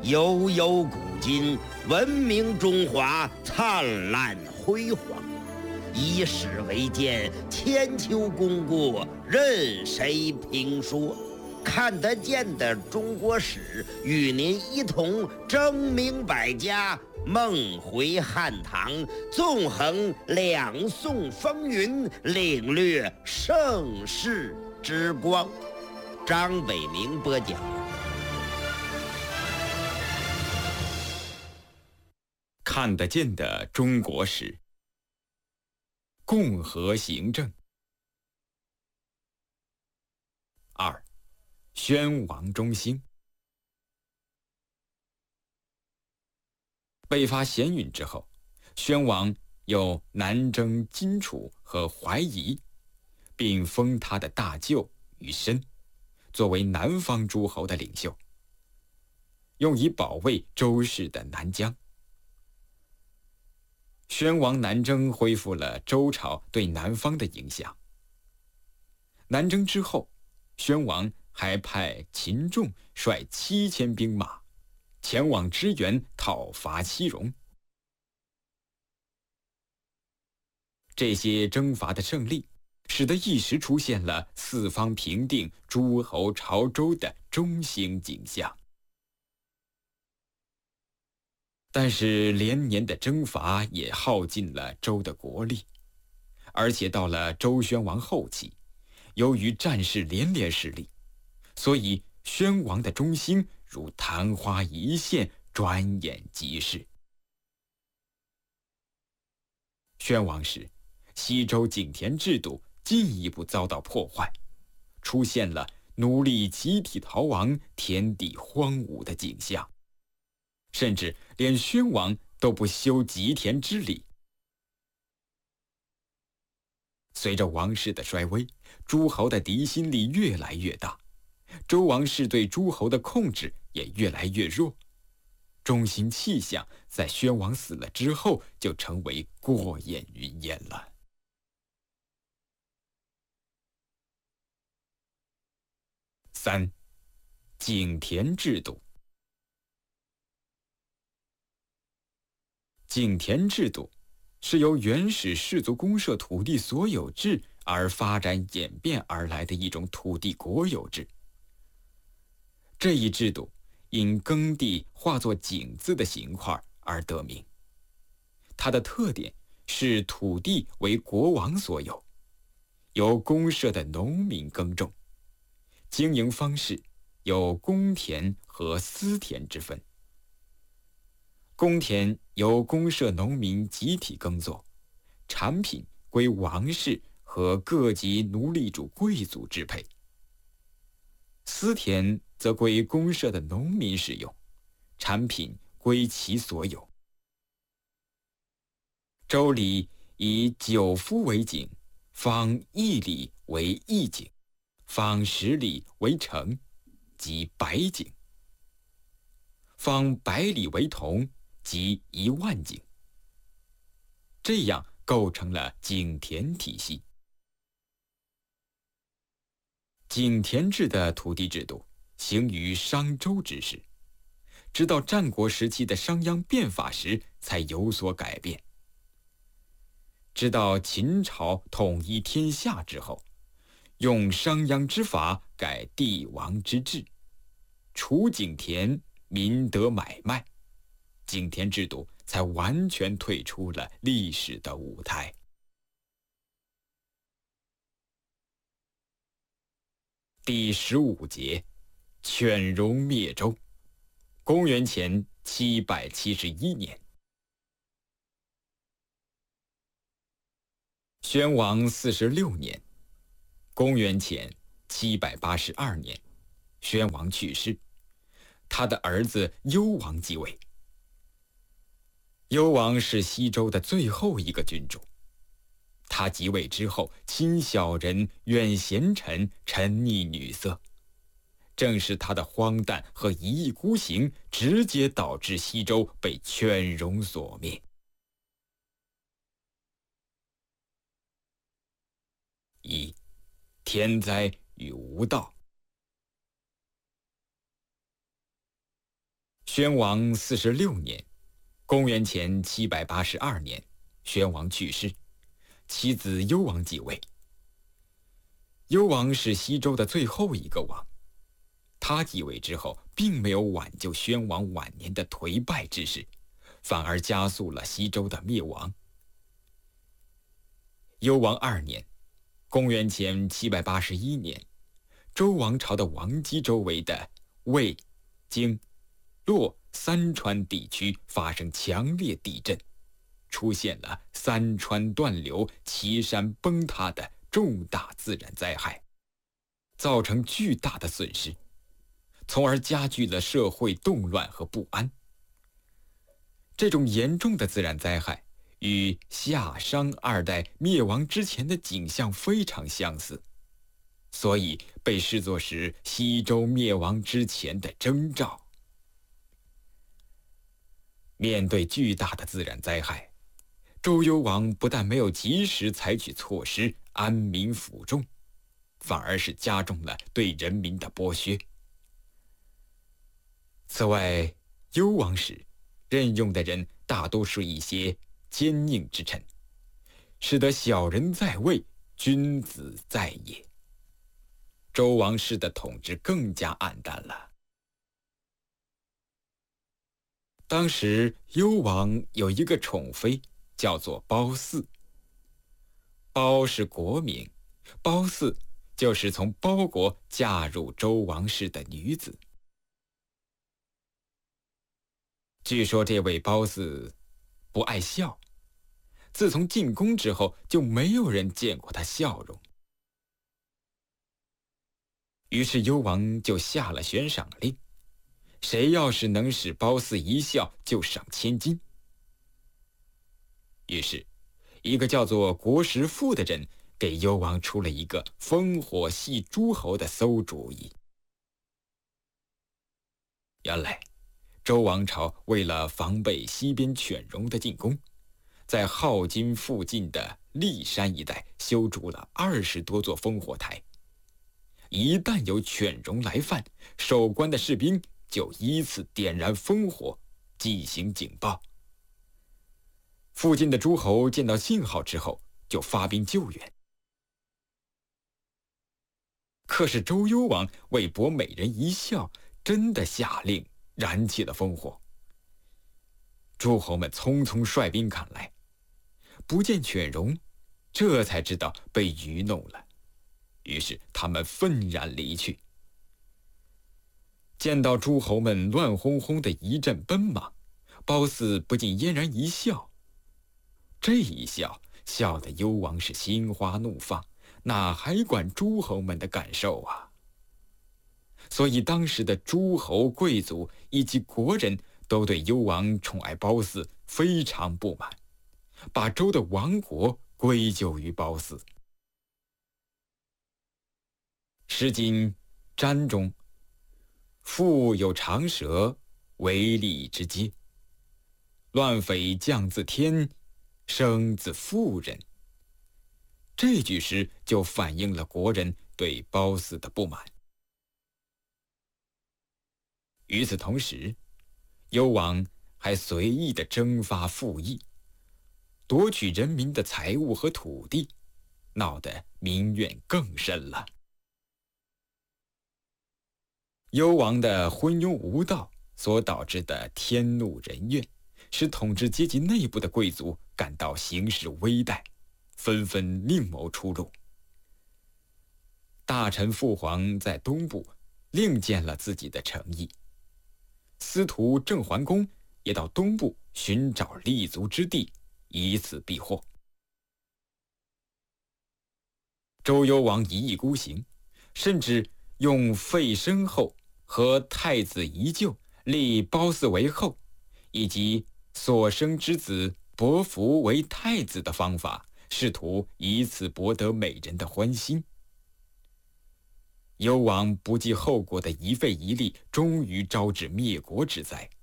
悠悠古今，文明中华灿烂辉煌。以史为鉴，千秋功过任谁评说。看得见的中国史，与您一同争明百家，梦回汉唐，纵横两宋风云，领略盛世之光。张伟明播讲。 看得见的中国史，共和行政。2. 宣王中兴。北伐咸允之后，宣王又南征荆楚和淮夷，并封他的大舅于申，作为南方诸侯的领袖，用以保卫周氏的南疆。宣王南征恢复了周朝对南方的影响。南征之后，宣王还派秦仲率7000兵马前往支援讨伐西戎。这些征伐的胜利，使得一时出现了四方平定、诸侯朝周的中兴景象。但是连年的征伐也耗尽了周的国力，而且到了周宣王后期，由于战事连连失利，所以宣王的中兴如昙花一现，转眼即逝。宣王时，西周井田制度进一步遭到破坏，出现了奴隶集体逃亡、田地荒芜的景象，甚至连宣王都不修吉田之礼。随着王室的衰微，诸侯的敌心力越来越大，周王室对诸侯的控制也越来越弱。中兴气象在宣王死了之后就成为过眼云烟了。3. 井田制度。井田制度是由原始氏族公社土地所有制而发展演变而来的一种土地国有制。这一制度因耕地化作井字的形块而得名。它的特点是土地为国王所有，由公社的农民耕种，经营方式有公田和私田之分。公田由公社农民集体耕作，产品归王室和各级奴隶主贵族支配。私田则归公社的农民使用，产品归其所有。周礼以9夫为井，方1里为1井，方10里为城，即100井；方100里为同，即10000井。这样构成了井田体系。井田制的土地制度行于商周之时，直到战国时期的商鞅变法时才有所改变。直到秦朝统一天下之后，用商鞅之法改帝王之治，除井田，民得买卖，井田制度才完全退出了历史的舞台。第15节，犬戎灭周。公元前771年，宣王46年，公元前782年，宣王去世，他的儿子幽王继位。幽王是西周的最后一个君主，他即位之后，亲小人，远贤臣，沉溺女色。正是他的荒诞和一意孤行，直接导致西周被犬戎所灭。1. 天灾与无道。 宣王46年，公元前782年，宣王去世，其子幽王继位。幽王是西周的最后一个王，他继位之后，并没有挽救宣王晚年的颓败之势，反而加速了西周的灭亡。幽王2年，公元前781年，周王朝的王畿周围的魏、荆、洛3川地区发生强烈地震，出现了3川断流、岐山崩塌的重大自然灾害，造成巨大的损失，从而加剧了社会动乱和不安。这种严重的自然灾害与夏商2代灭亡之前的景象非常相似，所以被视作是西周灭亡之前的征兆。面对巨大的自然灾害，周幽王不但没有及时采取措施安民抚众，反而是加重了对人民的剥削。此外，幽王时任用的人大多是一些奸佞之臣，使得小人在位，君子在野。周王室的统治更加暗淡了。当时幽王有一个宠妃，叫做褒姒。褒是国名，褒姒就是从褒国嫁入周王室的女子。据说这位褒姒不爱笑，自从进宫之后，就没有人见过她笑容。于是幽王就下了悬赏令，谁要是能使褒姒一笑，就赏1000金。于是，一个叫做国师傅的人给幽王出了一个烽火戏诸侯的馊主意。原来，周王朝为了防备西边犬戎的进攻，在镐京附近的骊山一带修筑了20多座烽火台。一旦有犬戎来犯，守关的士兵就依次点燃烽火，进行警报。附近的诸侯见到信号之后，就发兵救援。可是周幽王为博美人一笑，真的下令燃起了烽火。诸侯们匆匆率兵赶来，不见犬戎，这才知道被愚弄了，于是他们愤然离去。见到诸侯们乱哄哄的一阵奔忙，褒姒不禁嫣然一笑。这一笑，笑得幽王是心花怒放，哪还管诸侯们的感受啊？所以当时的诸侯贵族以及国人都对幽王宠爱褒姒非常不满，把周的亡国归咎于褒姒。《诗经·詹》中，腹有长蛇，为利之阶。乱匪降自天，生自妇人。这句诗就反映了国人对褒姒的不满。与此同时，幽王还随意地征发赋役，夺取人民的财物和土地，闹得民怨更深了。幽王的昏庸无道所导致的天怒人怨，使统治阶级内部的贵族感到形势危殆，纷纷另谋出路。大臣父皇在东部另建了自己的城邑，司徒郑桓公也到东部寻找立足之地，以此避祸。周幽王一意孤行，甚至用废申后和太子宜臼立褒姒为后，以及所生之子伯服为太子的方法，试图以此博得美人的欢心。幽王不计后果的一废一立，终于招致灭国之灾。